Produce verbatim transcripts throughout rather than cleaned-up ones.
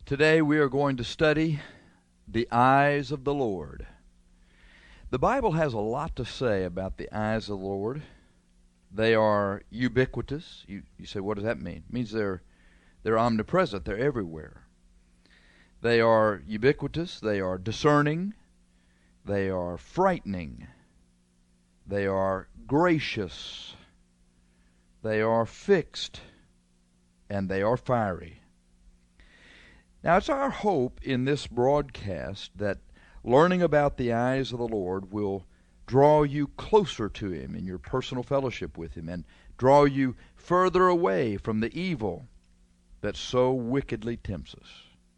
Today we are going to study the eyes of the Lord. The Bible has a lot to say about the eyes of the Lord. They are ubiquitous. You, you say, what does that mean? It means they're, they're omnipresent. They're everywhere. They are ubiquitous. They are discerning. They are frightening. They are gracious. They are fixed. And they are fiery. Now, it's our hope in this broadcast that learning about the eyes of the Lord will draw you closer to Him in your personal fellowship with Him and draw you further away from the evil that so wickedly tempts us.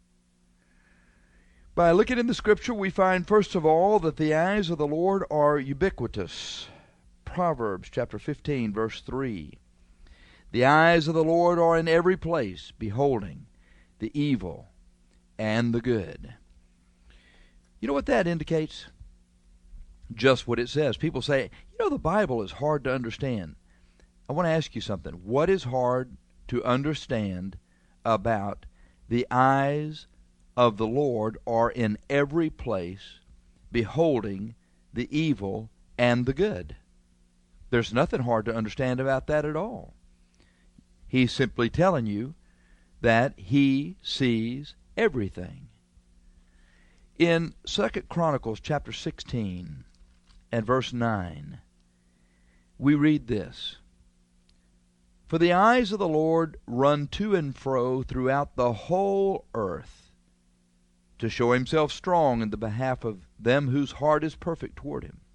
By looking in the Scripture, we find, first of all, that the eyes of the Lord are ubiquitous. Proverbs chapter fifteen, verse three. The eyes of the Lord are in every place, beholding the evil and the good. You know what that indicates? Just what it says. People say, you know, the Bible is hard to understand. I want to ask you something. What is hard to understand about the eyes of the Lord are in every place, beholding the evil and the good? There's nothing hard to understand about that at all. He's simply telling you that He sees everything. In Second Chronicles chapter sixteen and verse nine, we read this: For the eyes of the Lord run to and fro throughout the whole earth, to show Himself strong in the behalf of them whose heart is perfect toward Him.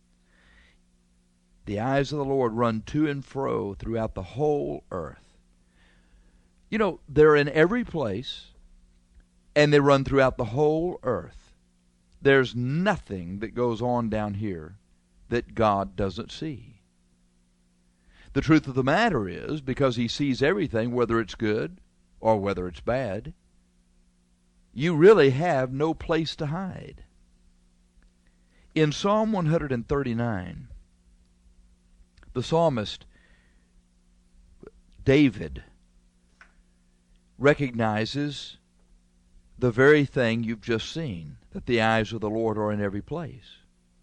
The eyes of the Lord run to and fro throughout the whole earth. You know, they're in every place, and they run throughout the whole earth. There's nothing that goes on down here that God doesn't see. The truth of the matter is, because He sees everything, whether it's good or whether it's bad, you really have no place to hide. In Psalm one thirty-nine, the psalmist David recognizes the very thing you've just seen, that the eyes of the Lord are in every place.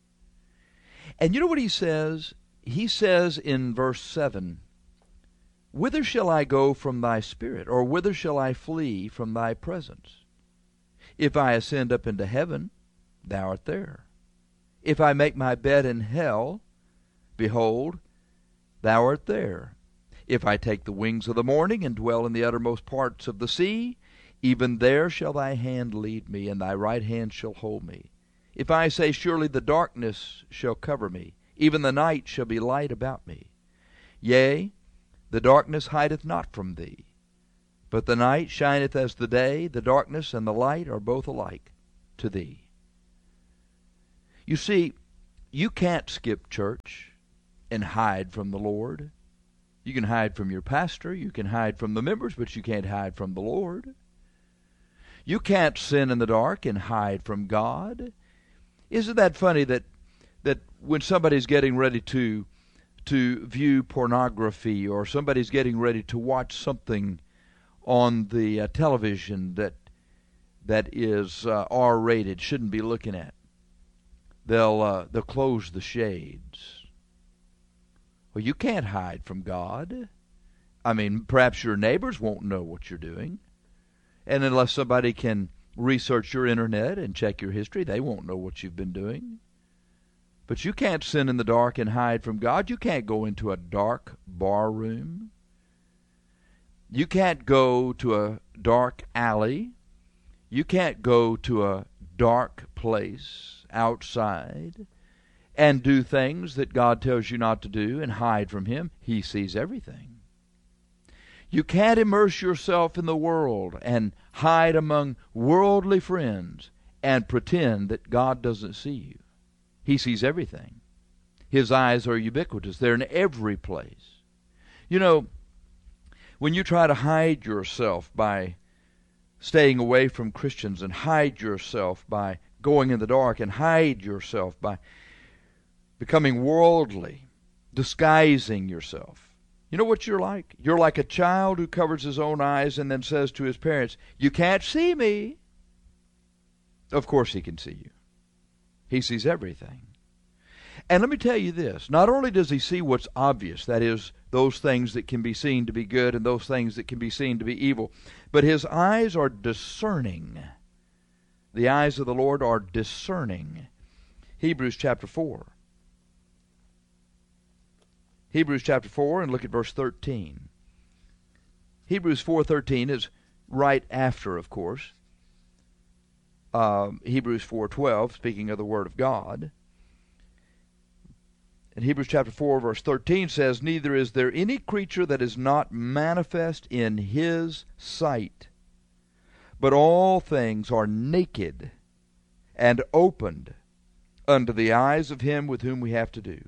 And you know what he says? He says in verse seven, Whither shall I go from thy spirit, or whither shall I flee from thy presence? If I ascend up into heaven, thou art there. If I make my bed in hell, behold, thou art there. If I take the wings of the morning and dwell in the uttermost parts of the sea, even there shall thy hand lead me, and thy right hand shall hold me. If I say, Surely the darkness shall cover me, even the night shall be light about me. Yea, the darkness hideth not from thee, but the night shineth as the day, the darkness and the light are both alike to thee. You see, you can't skip church and hide from the Lord. You can hide from your pastor, you can hide from the members, but you can't hide from the Lord. You can't sin in the dark and hide from God. Isn't that funny that that when somebody's getting ready to to view pornography, or somebody's getting ready to watch something on the uh, television that that is uh, R-rated, shouldn't be looking at, they'll uh, they'll close the shades. Well, you can't hide from God. I mean, perhaps your neighbors won't know what you're doing. And unless somebody can research your internet and check your history, they won't know what you've been doing. But you can't sin in the dark and hide from God. You can't go into a dark bar room. You can't go to a dark alley. You can't go to a dark place outside and do things that God tells you not to do and hide from Him. He sees everything. You can't immerse yourself in the world and hide among worldly friends and pretend that God doesn't see you. He sees everything. His eyes are ubiquitous. They're in every place. You know, when you try to hide yourself by staying away from Christians, and hide yourself by going in the dark, and hide yourself by becoming worldly, disguising yourself, You know what you're like? You're like a child who covers his own eyes and then says to his parents, "You can't see me." Of course he can see you. He sees everything. And let me tell you this, not only does he see what's obvious, that is, those things that can be seen to be good and those things that can be seen to be evil, but his eyes are discerning. The eyes of the Lord are discerning. Hebrews chapter four. Hebrews chapter four, and look at verse thirteen. Hebrews four thirteen is right after, of course, uh, Hebrews four twelve, speaking of the Word of God. And Hebrews chapter four, verse thirteen says, "Neither is there any creature that is not manifest in his sight, but all things are naked and opened unto the eyes of him with whom we have to do."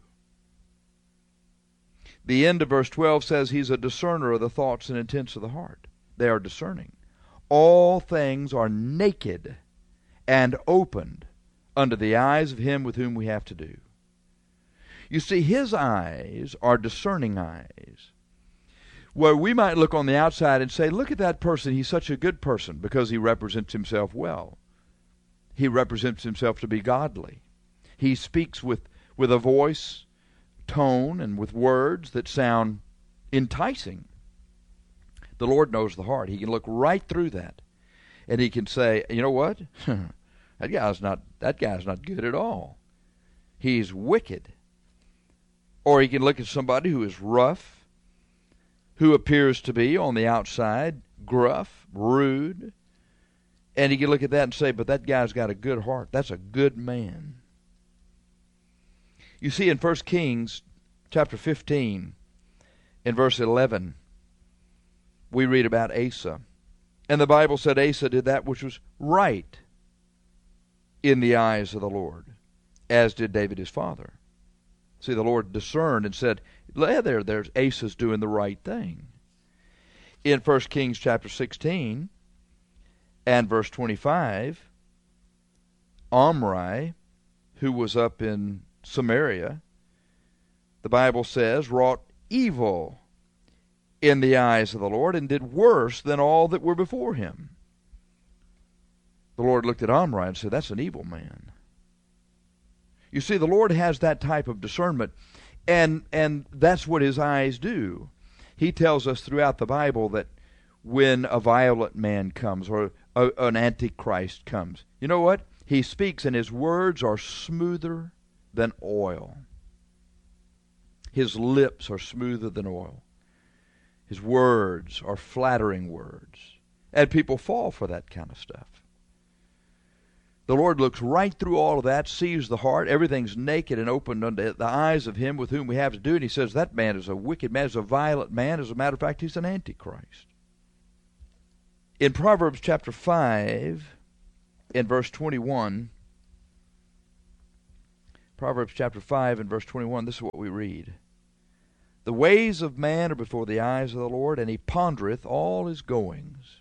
The end of verse twelve says he's a discerner of the thoughts and intents of the heart. They are discerning. All things are naked and opened unto the eyes of him with whom we have to do. You see, his eyes are discerning eyes. Where we might look on the outside and say, look at that person, he's such a good person because he represents himself well. He represents himself to be godly. He speaks with, with a voice, tone, and with words that sound enticing. The Lord knows the heart. He can look right through that. And he can say, you know what? that guy's not that guy's not good at all. He's wicked. Or he can look at somebody who is rough, who appears to be on the outside gruff, rude, and he can look at that and say, but that guy's got a good heart. That's a good man. You see, in First Kings chapter fifteen, in verse eleven, we read about Asa. And the Bible said Asa did that which was right in the eyes of the Lord, as did David his father. See, the Lord discerned and said, there, there's Asa's doing the right thing. In First Kings chapter sixteen and verse twenty-five, Omri, who was up in Samaria, the Bible says, wrought evil in the eyes of the Lord and did worse than all that were before him. The Lord looked at Omri and said, that's an evil man. You see, the Lord has that type of discernment, and and that's what his eyes do. He tells us throughout the Bible that when a violent man comes or a, an antichrist comes, you know what? He speaks and his words are smoother than oil. His lips are smoother than oil. His words are flattering words. And people fall for that kind of stuff. The Lord looks right through all of that, sees the heart. Everything's naked and opened unto the eyes of him with whom we have to do. And he says that man is a wicked man, is a violent man. As a matter of fact, he's an antichrist. In Proverbs chapter five, in verse twenty-one, Proverbs chapter five and verse twenty-one, this is what we read. The ways of man are before the eyes of the Lord, and he pondereth all his goings.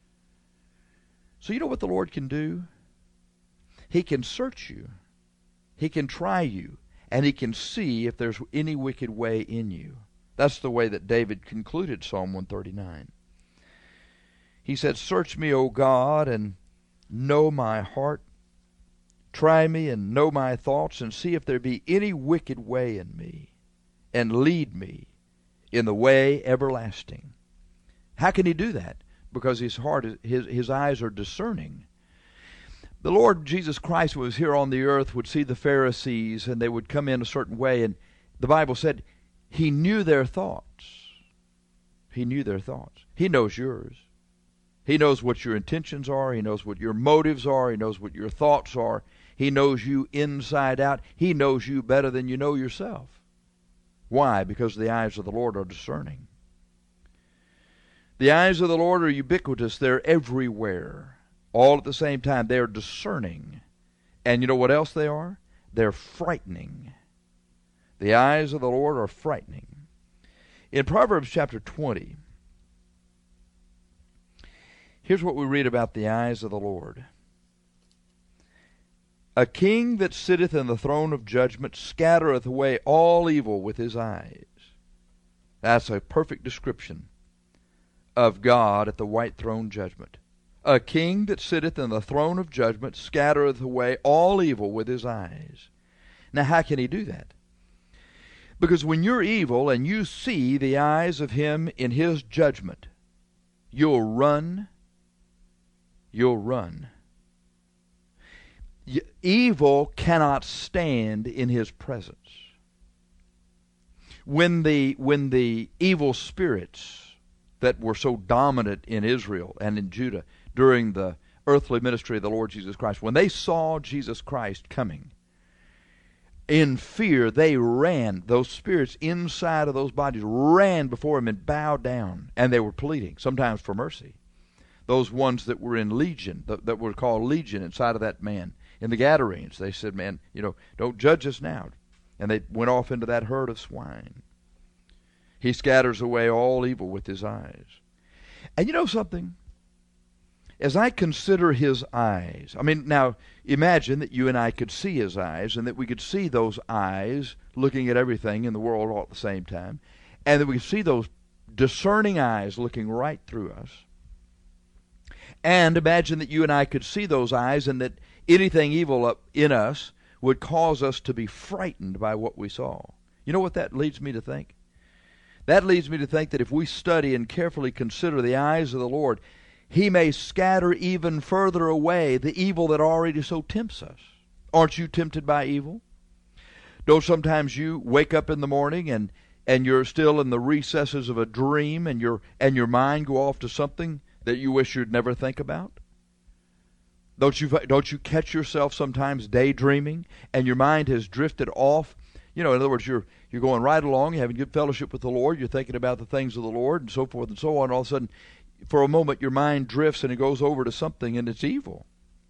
So you know what the Lord can do? He can search you. He can try you. And he can see if there's any wicked way in you. That's the way that David concluded Psalm one thirty-nine. He said, search me, O God, and know my heart. Try me and know my thoughts, and see if there be any wicked way in me, and lead me in the way everlasting. How can he do that? Because his heart, is, his, his eyes are discerning. The Lord Jesus Christ was here on the earth, would see the Pharisees, and they would come in a certain way, and the Bible said he knew their thoughts. He knew their thoughts. He knows yours. He knows what your intentions are. He knows what your motives are. He knows what your thoughts are. He knows you inside out. He knows you better than you know yourself. Why? Because the eyes of the Lord are discerning. The eyes of the Lord are ubiquitous. They're everywhere. All at the same time, they're discerning. And you know what else they are? They're frightening. The eyes of the Lord are frightening. In Proverbs chapter twenty, here's what we read about the eyes of the Lord. A king that sitteth in the throne of judgment scattereth away all evil with his eyes. That's a perfect description of God at the white throne judgment. A king that sitteth in the throne of judgment scattereth away all evil with his eyes. Now, how can he do that? Because when you're evil and you see the eyes of him in his judgment, you'll run. You'll run. Evil cannot stand in his presence. When the, when the evil spirits that were so dominant in Israel and in Judah during the earthly ministry of the Lord Jesus Christ, when they saw Jesus Christ coming, in fear they ran. Those spirits inside of those bodies ran before him and bowed down, and they were pleading, sometimes for mercy. Those ones that were in legion, that, that were called legion inside of that man, in the Gadarenes, they said, man, you know, don't judge us now. And they went off into that herd of swine. He scatters away all evil with his eyes. And you know something? As I consider his eyes, I mean, now, imagine that you and I could see his eyes, and that we could see those eyes looking at everything in the world all at the same time, and that we could see those discerning eyes looking right through us. And imagine that you and I could see those eyes, and that anything evil up in us would cause us to be frightened by what we saw. You know what that leads me to think? That leads me to think that if we study and carefully consider the eyes of the Lord, he may scatter even further away the evil that already so tempts us. Aren't you tempted by evil? Don't sometimes you wake up in the morning and, and you're still in the recesses of a dream, and your and your mind go off to something that you wish you'd never think about? Don't you don't you catch yourself sometimes daydreaming, and your mind has drifted off? You know, in other words, you're you're going right along, you're having good fellowship with the Lord, you're thinking about the things of the Lord, and so forth and so on. And all of a sudden, for a moment, your mind drifts and it goes over to something, and it's evil.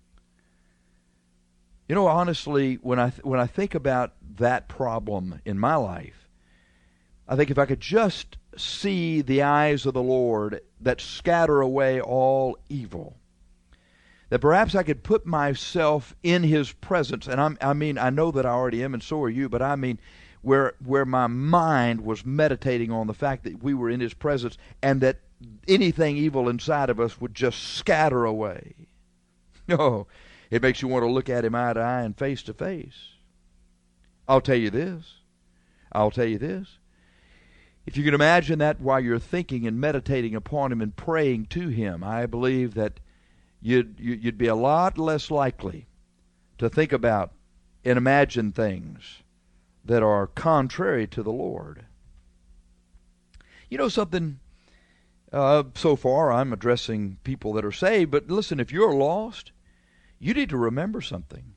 You know, honestly, when I th- when I think about that problem in my life, I think if I could just see the eyes of the Lord that scatter away all evil, that perhaps I could put myself in his presence. And I'm, I mean, I know that I already am, and so are you, but I mean where where my mind was meditating on the fact that we were in his presence, and that anything evil inside of us would just scatter away. Oh, it makes you want to look at him eye to eye and face to face. I'll tell you this. I'll tell you this. If you can imagine that while you're thinking and meditating upon him and praying to him, I believe that You'd, you'd be a lot less likely to think about and imagine things that are contrary to the Lord. You know something? Uh, so far, I'm addressing people that are saved, but listen, if you're lost, you need to remember something.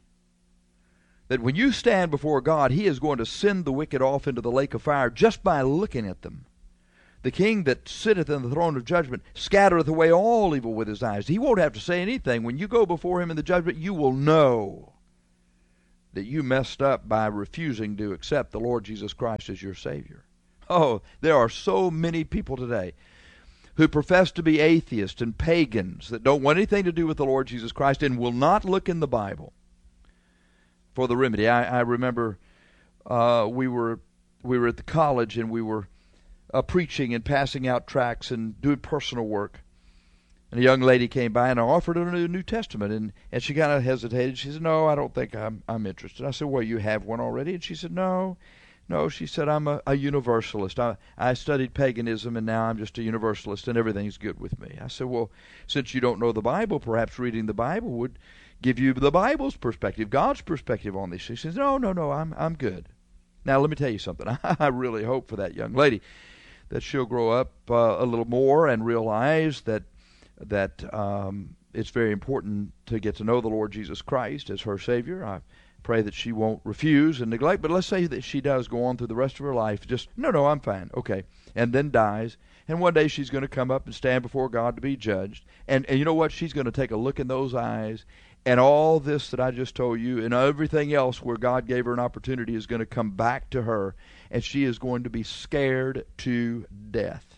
That when you stand before God, he is going to send the wicked off into the lake of fire just by looking at them. The king that sitteth in the throne of judgment scattereth away all evil with his eyes. He won't have to say anything. When you go before him in the judgment, you will know that you messed up by refusing to accept the Lord Jesus Christ as your Savior. Oh, there are so many people today who profess to be atheists and pagans that don't want anything to do with the Lord Jesus Christ and will not look in the Bible for the remedy. I, I remember uh, we were we were at the college, and we were Uh, preaching and passing out tracts and doing personal work. And a young lady came by, and I offered her a New Testament, and, and she kind of hesitated. She said, no, I don't think I'm I'm interested. I said, well, you have one already? And she said, no, no. She said, I'm a, a universalist. I, I studied paganism, and now I'm just a universalist, and everything's good with me. I said, well, since you don't know the Bible, perhaps reading the Bible would give you the Bible's perspective, God's perspective on this. She says, no, no, no, I'm I'm good. Now, let me tell you something. I really hope for that young lady that she'll grow up uh, a little more and realize that that um, it's very important to get to know the Lord Jesus Christ as her Savior. I pray that she won't refuse and neglect, but let's say that she does go on through the rest of her life just, no, no, I'm fine, okay, and then dies, and one day she's going to come up and stand before God to be judged, and, and you know what? She's going to take a look in those eyes, and all this that I just told you and everything else where God gave her an opportunity is going to come back to her, and she is going to be scared to death.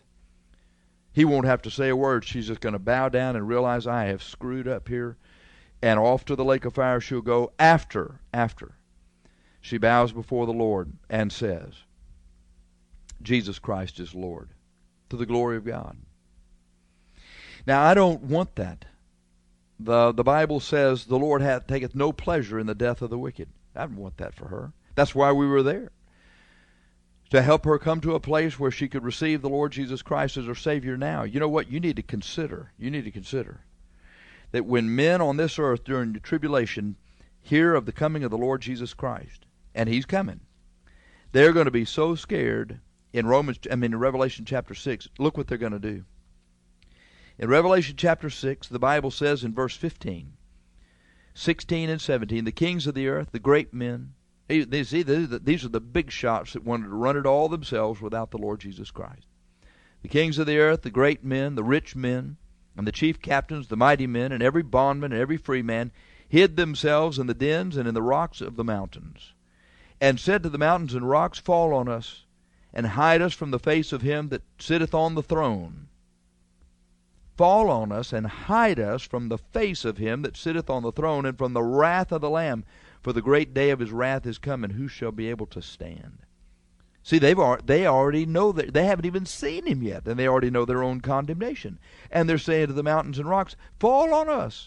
He won't have to say a word. She's just going to bow down and realize, I have screwed up here, and off to the lake of fire she'll go after, after she bows before the Lord and says, Jesus Christ is Lord, to the glory of God. Now, I don't want that. The, the Bible says the Lord hath, taketh no pleasure in the death of the wicked. I don't want that for her. That's why we were there, to help her come to a place where she could receive the Lord Jesus Christ as her Savior now. You know what? You need to consider, you need to consider that when men on this earth during the tribulation hear of the coming of the Lord Jesus Christ, and He's coming, they're going to be so scared. In Romans, I mean in Revelation chapter six, look what they're going to do. In Revelation chapter six, the Bible says in verse fifteen, sixteen and seventeen, the kings of the earth, the great men, these, these are the big shots that wanted to run it all themselves without the Lord Jesus Christ. The kings of the earth, the great men, the rich men, and the chief captains, the mighty men, and every bondman and every free man hid themselves in the dens and in the rocks of the mountains, and said to the mountains and rocks, fall on us, and hide us from the face of him that sitteth on the throne. Fall on us, and hide us from the face of him that sitteth on the throne, and from the wrath of the Lamb. For the great day of his wrath is come, and who shall be able to stand? See, they've they already know that they haven't even seen him yet, and they already know their own condemnation. And they're saying to the mountains and rocks, fall on us.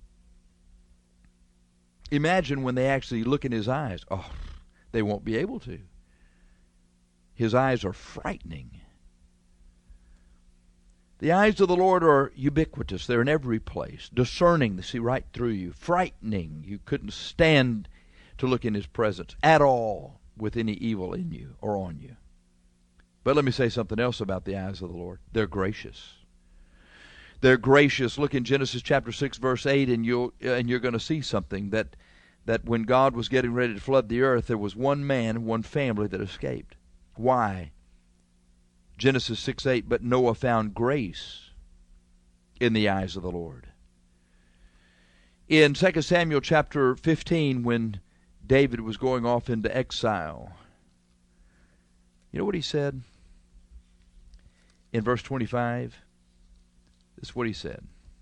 Imagine when they actually look in his eyes. Oh, they won't be able to. His eyes are frightening. The eyes of the Lord are ubiquitous. They're in every place, discerning to see right through you, frightening. You couldn't stand to look in his presence at all with any evil in you or on you. But let me say something else about the eyes of the Lord. They're gracious. They're gracious. Look in Genesis chapter six, verse eight, and you'll and you're going to see something that that when God was getting ready to flood the earth, there was one man, one family that escaped. Why? Genesis six eight, but Noah found grace in the eyes of the Lord. In Second Samuel chapter fifteen, when David was going off into exile, you know what he said? In verse twenty-five, this is what he said.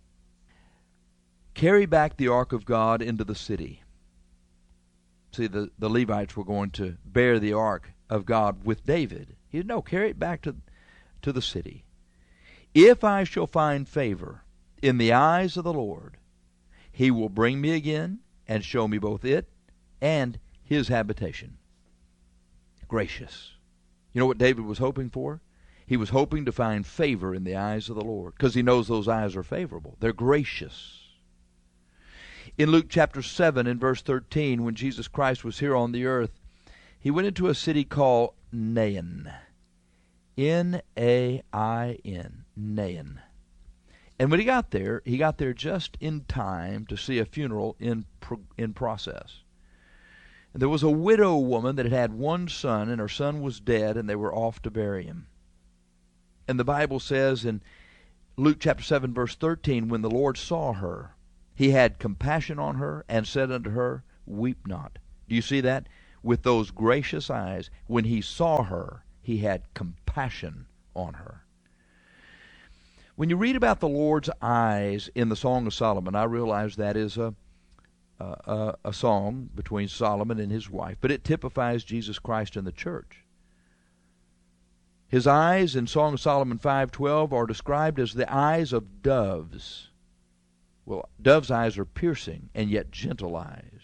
Carry back the ark of God into the city. See, the, the Levites were going to bear the ark of God with David. He said, no, carry it back to, to the city. If I shall find favor in the eyes of the Lord, he will bring me again and show me both it and his habitation. Gracious. You know what David was hoping for? He was hoping to find favor in the eyes of the Lord, because he knows those eyes are favorable. They're gracious. In Luke chapter seven, in verse thirteen, when Jesus Christ was here on the earth, he went into a city called Nain. N A I N. Nain. And when he got there, he got there just in time to see a funeral in pro- in process. And there was a widow woman that had had one son, and her son was dead, and they were off to bury him. And the Bible says in Luke chapter seven, verse thirteen, when the Lord saw her, he had compassion on her and said unto her, weep not. Do you see that? With those gracious eyes, when he saw her, he had compassion on her. When you read about the Lord's eyes in the Song of Solomon, I realize that is a, a, a song between Solomon and his wife, but it typifies Jesus Christ and the church. His eyes in Song of Solomon five twelve are described as the eyes of doves. Well, doves' eyes are piercing and yet gentle eyes.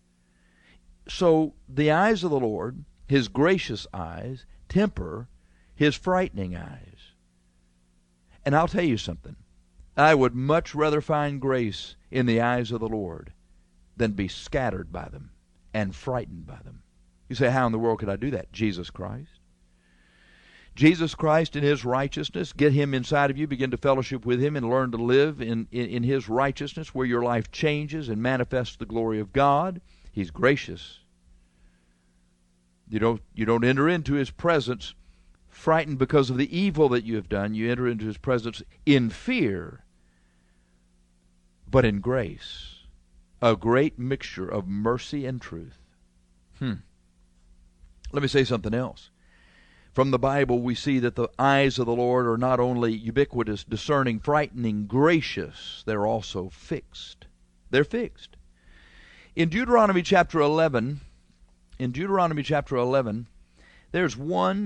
So the eyes of the Lord, his gracious eyes, temper his frightening eyes. And I'll tell you something. I would much rather find grace in the eyes of the Lord than be scattered by them and frightened by them. You say, how in the world could I do that? Jesus Christ. Jesus Christ in his righteousness, get him inside of you, begin to fellowship with him and learn to live in, in, in his righteousness where your life changes and manifests the glory of God. He's gracious. You don't, you don't enter into his presence frightened because of the evil that you have done. You enter into his presence in fear, but in grace. A great mixture of mercy and truth. Hmm. Let me say something else. From the Bible, we see that the eyes of the Lord are not only ubiquitous, discerning, frightening, gracious, they're also fixed. They're fixed. In Deuteronomy chapter eleven, in Deuteronomy chapter eleven, there's one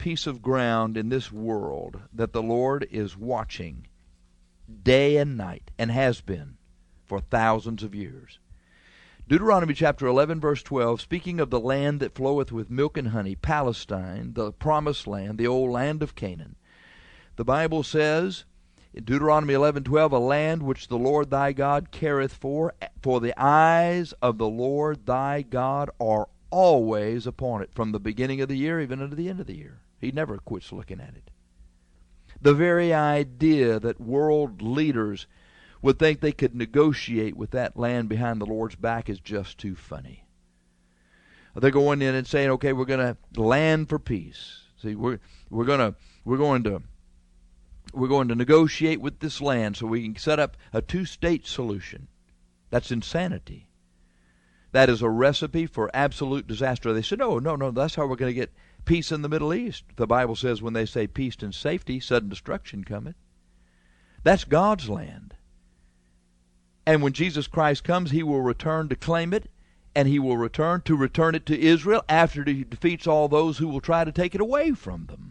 piece of ground in this world that the Lord is watching day and night, and has been for thousands of years. Deuteronomy chapter eleven, verse twelve, speaking of the land that floweth with milk and honey, Palestine, the promised land, the old land of Canaan. The Bible says in Deuteronomy eleven twelve, a land which the Lord thy God careth for, for the eyes of the Lord thy God are always upon it, from the beginning of the year even unto the end of the year. He never quits looking at it. The very idea that world leaders would think they could negotiate with that land behind the Lord's back is just too funny. They're going in and saying, okay, we're going to land for peace. See, we're we're going to we're going to we're going to negotiate with this land so we can set up a two-state solution. That's insanity. That is a recipe for absolute disaster. They said, no, no, no, that's how we're going to get peace in the Middle East. The Bible says when they say peace and safety, sudden destruction cometh. That's God's land. And when Jesus Christ comes, he will return to claim it, and he will return to return it to Israel after he defeats all those who will try to take it away from them.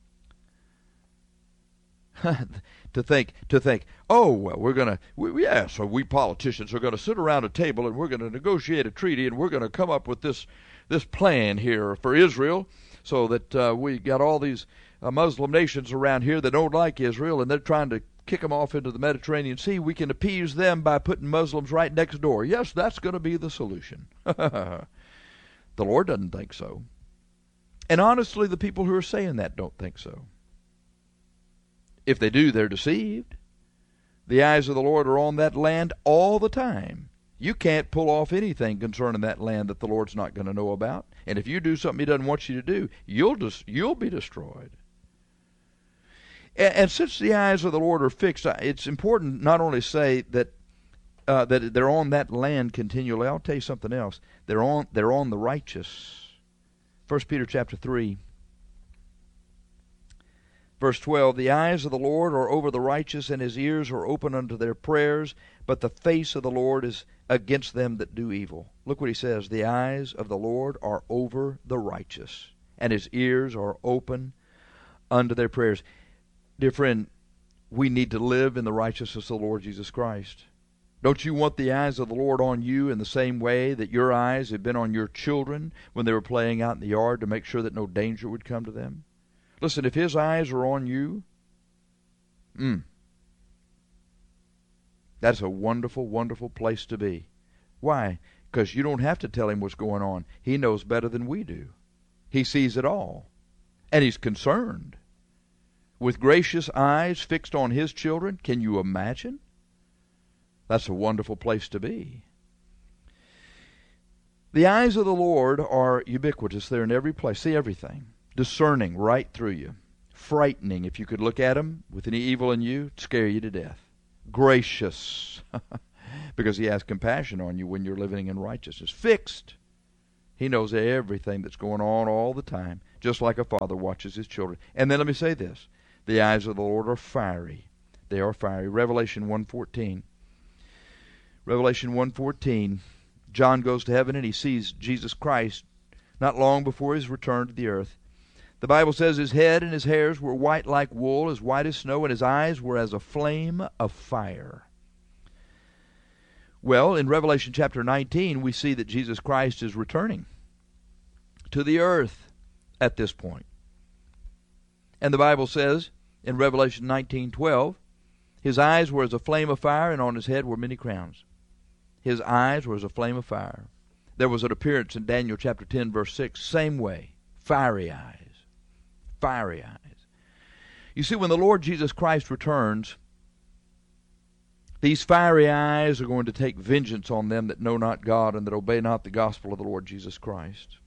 to think, to think, oh, well, we're going to, we, yeah, so we politicians are going to sit around a table and we're going to negotiate a treaty and we're going to come up with this this plan here for Israel so that uh, we got all these uh, Muslim nations around here that don't like Israel and they're trying to kick them off into the Mediterranean Sea. We can appease them by putting Muslims right next door. Yes, that's going to be the solution. The Lord doesn't think so. And honestly, the people who are saying that don't think so. If they do, they're deceived. The eyes of the Lord are on that land all the time. You can't pull off anything concerning that land that the Lord's not going to know about. And if you do something he doesn't want you to do, you'll just, you'll be destroyed. And, and since the eyes of the Lord are fixed, it's important not only to say that uh, that they're on that land continually. I'll tell you something else. They're on they're on the righteous. First Peter chapter three. Verse twelve, the eyes of the Lord are over the righteous, and his ears are open unto their prayers, but the face of the Lord is against them that do evil. Look what he says, the eyes of the Lord are over the righteous, and his ears are open unto their prayers. Dear friend, we need to live in the righteousness of the Lord Jesus Christ. Don't you want the eyes of the Lord on you in the same way that your eyes have been on your children when they were playing out in the yard to make sure that no danger would come to them? Listen, if his eyes are on you, mm, that's a wonderful, wonderful place to be. Why? Because you don't have to tell him what's going on. He knows better than we do. He sees it all. And he's concerned. With gracious eyes fixed on his children, can you imagine? That's a wonderful place to be. The eyes of the Lord are ubiquitous. They're in every place. See everything. Discerning right through you. Frightening. If you could look at him with any evil in you, it'd scare you to death. Gracious. Because he has compassion on you when you're living in righteousness. Fixed. He knows everything that's going on all the time, just like a father watches his children. And then let me say this. The eyes of the Lord are fiery. They are fiery. Revelation one fourteen. Revelation one fourteen. John goes to heaven and he sees Jesus Christ not long before his return to the earth. The Bible says his head and his hairs were white like wool, as white as snow, and his eyes were as a flame of fire. Well, in Revelation chapter nineteen, we see that Jesus Christ is returning to the earth at this point. And the Bible says in Revelation nineteen twelve, his eyes were as a flame of fire, and on his head were many crowns. His eyes were as a flame of fire. There was an appearance in Daniel chapter ten, verse six, same way, fiery eyes. Fiery eyes. You see, when the Lord Jesus Christ returns, these fiery eyes are going to take vengeance on them that know not God and that obey not the gospel of the Lord Jesus Christ.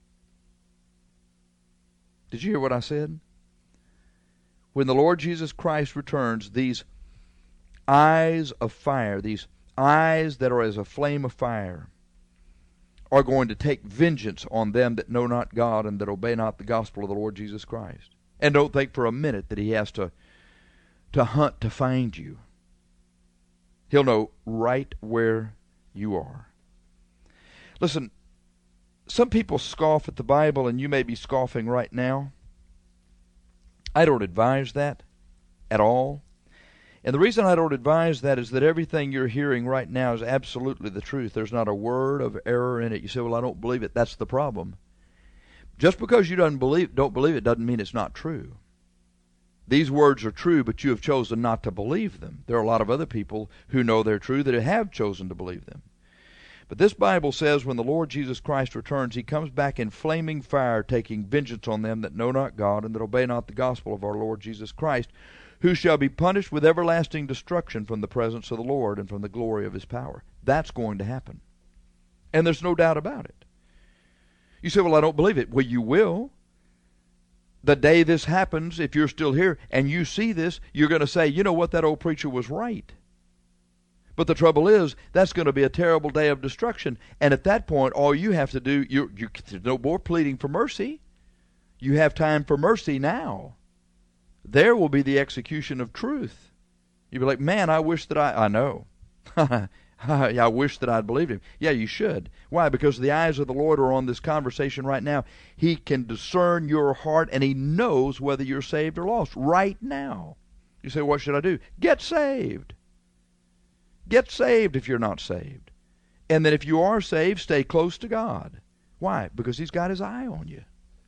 Did you hear what I said? When the Lord Jesus Christ returns, these eyes of fire, these eyes that are as a flame of fire, are going to take vengeance on them that know not God and that obey not the gospel of the Lord Jesus Christ. And don't think for a minute that he has to, to hunt to find you. He'll know right where you are. Listen, some people scoff at the Bible, and you may be scoffing right now. I don't advise that at all. And the reason I don't advise that is that everything you're hearing right now is absolutely the truth. There's not a word of error in it. You say, well, I don't believe it. That's the problem. Just because you don't believe, don't believe it doesn't mean it's not true. These words are true, but you have chosen not to believe them. There are a lot of other people who know they're true that have chosen to believe them. But this Bible says when the Lord Jesus Christ returns, he comes back in flaming fire, taking vengeance on them that know not God and that obey not the gospel of our Lord Jesus Christ, who shall be punished with everlasting destruction from the presence of the Lord and from the glory of his power. That's going to happen. And there's no doubt about it. You say, well, I don't believe it. Well, you will. The day this happens, if you're still here and you see this, you're going to say, you know what, that old preacher was right. But the trouble is, that's going to be a terrible day of destruction. And at that point, all you have to do, you, you, there's no more pleading for mercy. You have time for mercy now. There will be the execution of truth. You'll be like, man, I wish that I, I know. I wish that I'd believed him. Yeah, you should. Why? Because the eyes of the Lord are on this conversation right now. He can discern your heart, and he knows whether you're saved or lost right now. You say, what should I do? Get saved. Get saved if you're not saved. And then if you are saved, stay close to God. Why? Because he's got his eye on you.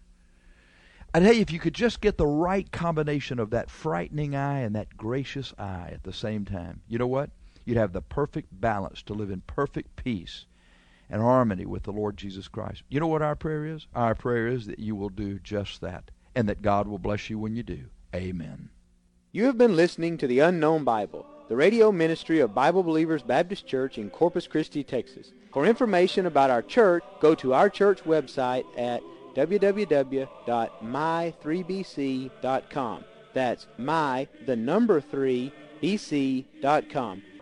I tell you, if you could just get the right combination of that frightening eye and that gracious eye at the same time, you know what? You'd have the perfect balance to live in perfect peace and harmony with the Lord Jesus Christ. You know what our prayer is? Our prayer is that you will do just that, and that God will bless you when you do. Amen. You have been listening to The Unknown Bible, the radio ministry of Bible Believers Baptist Church in Corpus Christi, Texas. For information about our church, go to our church website at w w w dot my three b c dot com. That's my, the number three, b c dot com.